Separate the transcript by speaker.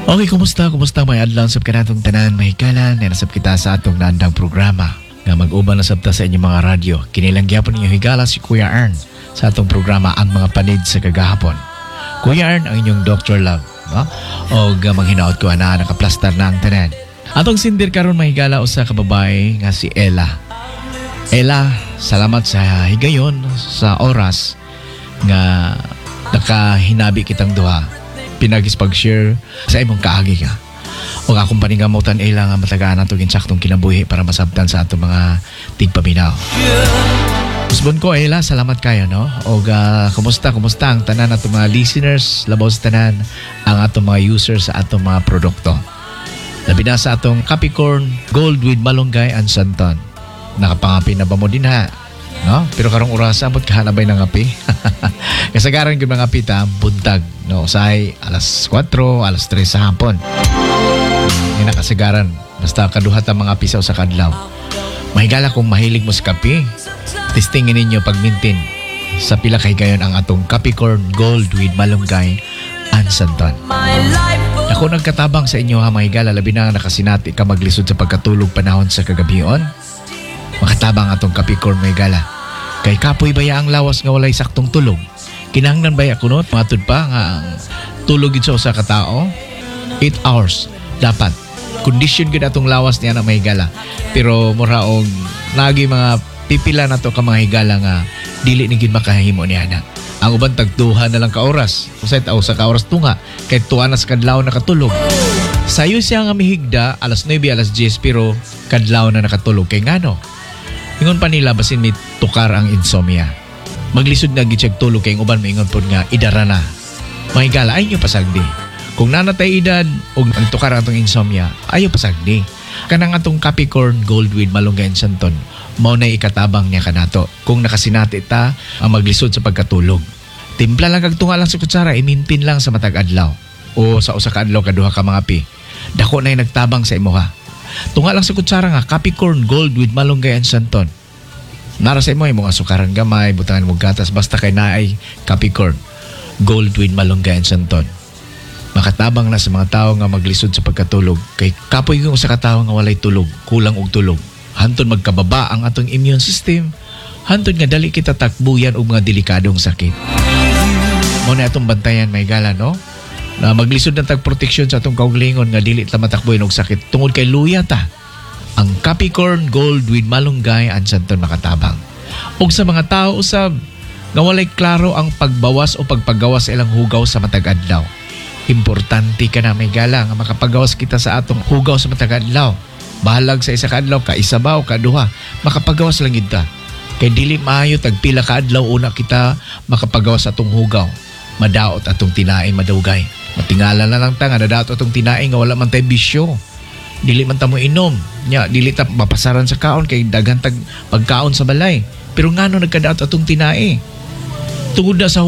Speaker 1: Okay, kumusta? Kumusta may adlaw sab kanatong tanan mahikalan na nasab kita sa atong naandang programa nga mag-uban na sabta sa inyong mga radyo. Kinilang gyapon ninyo higala si Kuya Ern sa atong programa Ang Mga Panid sa Kagahapon. Kuya Ern ang inyong Dr. Love, no? O manghinaot ko na nakaplastar na ang tanan. Atong sindir karon mahigala usa ka babae nga si Ella. Ella, salamat sa higayon sa oras nga nakahinabi kitang duha. Pinagis pag-share sa imong kaagi ka. O akong paningamutan ila nga matagaan nato ginsaktong kinabuhi para masabtan sa atong mga tigpaminaw. Usbon ko ila, salamat kayo no. O kumusta ang tanan atong mga listeners, labaw sa tanan ang atong mga users sa atong mga produkto. Labi na sa atong Capricorn Gold with Malunggay and Santon. Nakapangapi na ba mo din ha? No? Pero karong orasa abot kahanabay ng api. Kasagaran gyud mga api ta buntag, no, usay alas 4, alas 3 sa hapon. Ni nakasagaran basta kaduha ta mga api sa usa ka adlaw. Mahigala kung mahilig mo sa kape. Testingin ninyo pag-maintain sa pila kay gayon ang atong Capricorn Gold with Malunggay and Santon. Ako nagkatabang sa inyo ha mahigala labi na nakasinati ka maglisod sa pagkatulog panahon sa kagabion. Makatabang atong Capricorn may gala. Kay kapoy baya ang lawas nga walay saktong tulog. Kinahanglan baya kunot matud pa nga ang tulog gid sa usa ka tawo 8 hours dapat. Condition gid atong lawas niya na may gala. Pero mura og nagi mga pipila na to ka mga higala nga dili ni gid makahimo niya na. Ang uban tagduha na lang ka oras. Usay ta usa ka oras tunga kay tuwa na sa kadlaw nakatulog. Sayo siya nga mihigda alas 9 alas 10 pero kadlaw na nakatulog kay ngano. Ingon pa nila basin may tukar ang insomnia. Maglisod na gitsag tulog kay uban maingon pod nga idara na. Mahigala ay nyo pasagdi. Kung nanatay edad o ang tukar atong insomnia, ayo pasagdi. Kanang atong Capricorn Gold with Malunggay and Santon, mao na ikatabang niya kanato. Kung nakasinati ta ang maglisod sa pagkatulog. Timpla lang kag tunga lang sa kutsara, iminpin lang sa matag adlaw. O sa usa ka adlaw kaduha ka mga pi. Dako na nagtabang sa imo ha. Tunga lang sa kutsara nga Capricorn Gold with Malunggay and Santon. Nara sa imo mga sukaran gamay, butangan mo gatas basta kay naay Capricorn Gold with Malunggay and Santon. Makatabang na sa mga tao nga maglisod sa pagkatulog. Kay kapoy yung sa katao nga walay tulog, kulang og tulog. Hantod magkababa ang atong immune system. Hantod nga dali kita takbuyan og mga delikadong sakit. Mo na atong bantayan may gala no? Na maglisod ng tagproteksyon sa atong kaugalingon nga dili ta matakbuhin og sakit tungod kay luya ta. Ang Capricorn Gold with Malunggay and Santon makatabang. Ug sa mga tao usab nga walay klaro ang pagbawas o pagpagawas sa ilang hugaw sa matag adlaw. Importante ka na may gala nga makapagawas kita sa atong hugaw sa matag adlaw. Bahalag sa isa ka adlaw ka isa ba o kaduha, makapagawas lang gid ta. Kay dili maayo tagpila ka adlaw una kita makapagawas atong hugaw. Madaot atong tinae madawgay. Matingala na lang ta nga nadaot atong tinae nga wala man tay bisyo. Dili man ta mo inom. Nya dili ta mapasaran sa kaon kay daghan tag pagkaon sa balay. Pero ngano nagkadaot atong tinae? Tungod na sa